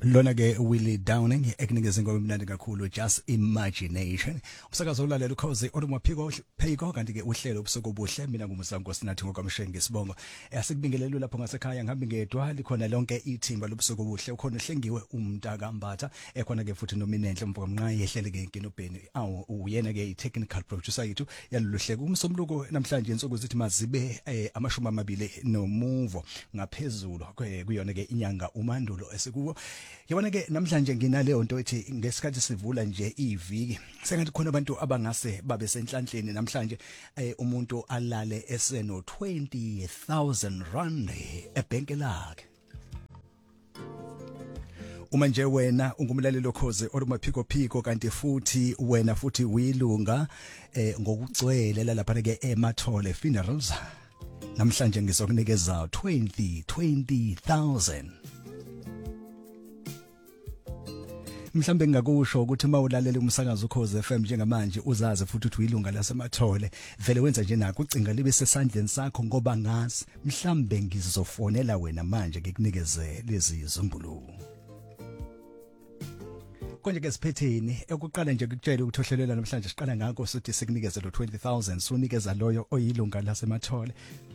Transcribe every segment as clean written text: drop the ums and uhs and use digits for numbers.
lona ke Willie Downing ekunikeza ingoma emnandi kakhulu Just Imagination. Umsakazo ulalela ukhozi olumaphiko phiko kanti ke uhlelo ubusuku obuhle mina ngumusango sinathi ngokwamshengi ngesibongo. Asikubingelele lapho ngasekhaya ngihambi ngedwa likhona lonke ithimba lobusuku obuhle ukhona hlengiwe umntaka Mbatha ekhona ke futhi nominenhle mvuka mnqayi ehlele ke inkinobheni. Uyena ke i-technical producer yethu yalolu hlelo umsomluko namhlanje insuku zithi mazibe amashumi amabili nomuvo ngaphezulu kuyona ke inyanga umandulo esikuwo. Yabona ke namhlanje nginaleyo nto ethi ngesikhathi sivula nje iviki sengathi khona abantu abangase babe senhlanhleni namhlanje umuntu alale eseno 20,000 rand ebhenki lakhe. Uma nje wena ungumlaleli okhoze olumaphiko phiko kanti futhi wena futhi uyilunga ngokugcwele lapha ke eMathole Funerals namhlanje ngizokunikeza 20,000. Mhlambe ngakusho ukuthi mawulalela umsakazo ukhoze FM njengamanje uzazi futhi uthi uyilunga laseMathole vele wenza nje nako ucinga libe sesandleni sakho ngoba ngazi mhlambe ngizofonela wena manje ngikunikeze lezi izimbuluko. Konje ke siphetheni ekuqala nje ukutshela ukuthi ohlelela namhlanje siqala ngako sithi sikunikeze lo 20,000 sonikeza loyo oyilunga laseMathole.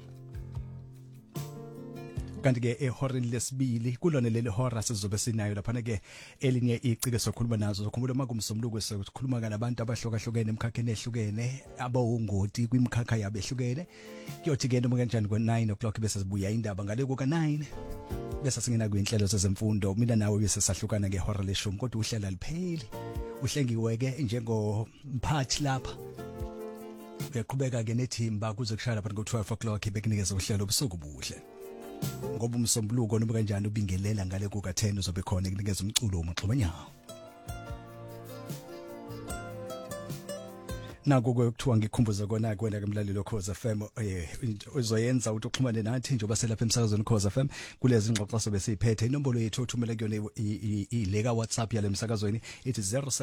Kanti ke ehoreni lesibili kulona leli hora sizobe sinayo lapha ke elinye icike sokhuluma nazo zokhumbula makumsomluko sokukhuluma nabantu abahlokahlukene emkhakheni ehlukene abawungoti kwimkhakha yabo ehlukene. Kuyothi ke noma kanjani ngo9 o'clock bese sibuya indaba ngale kuka9 bese singena kwinhlelo zezemfundo mina nawe bese sahlukana ngehora leshumi kodwa uhlela lipheli uhlengiwe ke njengomphathi lapha uyaqhubeka ke nethimba kuze kushaya lapha ngo12 o'clock bekunikeza uhlelo obusuku buhle. Ngoba umsombuluko noma kanjani ubingelela ngale kuka10 uzobe khona kunikeza umculo uMxubanyawo. Naku kuthiwa ngikhumbuza kona kwena ke mlaleli okhoza FM uzoyenza ukuthi uxhumane nathi njengoba selapha emsakazweni Khoza FM kulezi ingxoxo sobe siphethe inombolo yethu othumela kuyona ileka WhatsApp yale msakazweni ithi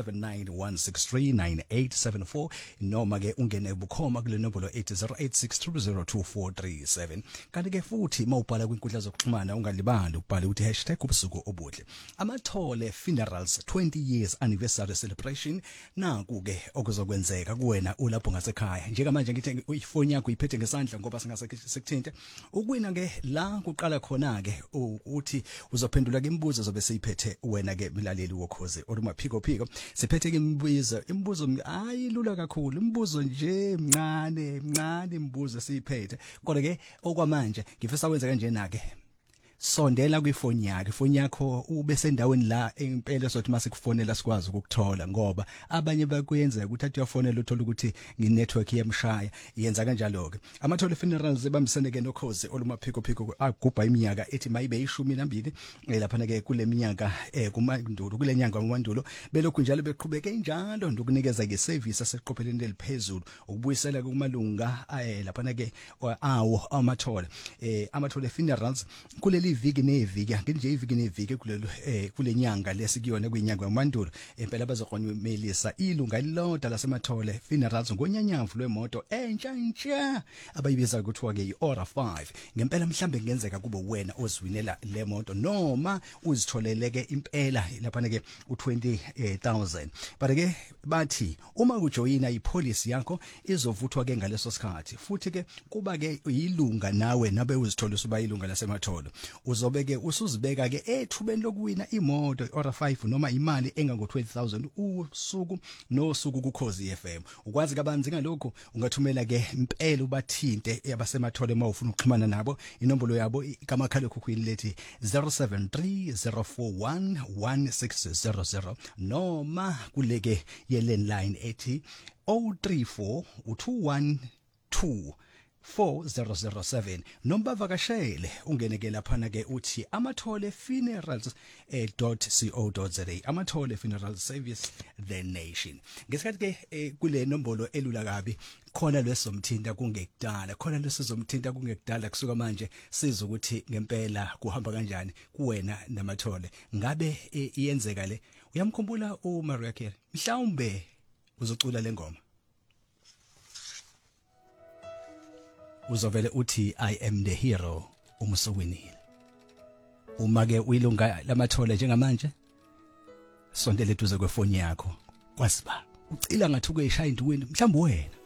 0791639874 noma ke ungene bukhoma kule nombolo ethi 0862022437. Kanti ke futhi mawubhala kwinkundla zokuxhumana ungalibali ubhale uthi #ubusuku obuhle. Amathole Funerals 20 years anniversary celebration naku ke okuzokwenzeka wena ulapho ngasekhaya njengamanje ngithi ifoni yakho iphethe ngesandla ngoba singasekuthinta ukwina ke la kuqala khona ke uthi uzophendula ke imibuzo zobe seyiphethe wena ke mlaleli wokhoze olumaphiko phiko siphethe ke imibuzo ayilula kakhulu imibuzo nje mncane imibuzo siyiphethe kodwa ke okwamanje ngifisa wenza kanje nake sondela kwifoni yakhe ifoni yakho ube sendaweni la impela sothi masikufonela sikwazi ukukuthola ngoba abanye bakuyenza ukuthi athi uyafonela uthola ukuthi nginetwork yemshaya yenza kanjalo ke. Amathole Funerals bamseneke nokhozi olumaphiko phiko agubha iminyaka ethi mayibe 12 lapha ke kule minyaka kumandulo kule nyanga umandulo belokhu njalo beqhubeke njalo ndokunikeza ke service aseqopheleni eliphezulu ukubuyisela kumalunga lapha ke awo amathole Funerals kuleli iviki neviki nginje iviki neviki kule nyanga lesikuyona kwinyanga yamandulo impela bazokhona umelisa ilunga lilodwa laseMathole Funerals ngonyanyavu lwemoto entsha abayibiza ukuthiwa ke iOra 5 ngempela mhlambe ngenzeka kube wena oziwinela le moto noma uzitholele ke impela lapha ke u20,000 but ke bathi uma ujoyina ipolicy yakho izovuthwa ke ngaleso sikhathi futhi ke kuba ke yilunga nawe nabe uzithola usuba ilunga laseMathole uzobeke usuzibeka ke ethubeni lokuwina imoto iOra 5 noma imali engango 20,000 usuku nosuku kuKhozi FM. Ukwazi kabanzi ngalokho ungathumela ke impela ubathinte yabaseMathole mawufuna ukuxhumana nabo inombolo yabo ikamakhala ekhukhwini lethi 0730411600 noma kuleke ye landline ethi 034 2124007 noma vakashele ungeneke lapha ke uthi Amathole Funerals.co.za Amathole Funeral Service the Nation. Ngesikhathi ke kule nombolo elula kabi khona lesomthinta kungekudala khona lesizomthinta kungekudala kusuka manje siza ukuthi ngempela kuhamba kanjani kuwena namathole ngabe iyenzeka le uyamkhumbula uMariah Carey mhlawumbe uzocula lengoma uzovele uthi I am the hero umsukwinile uma ke uyilunga lamathole njengamanje sondela eduze kwefoni yakho kwazi ba ucila ngathi ukuyishaya indiweni mhlawumbe wena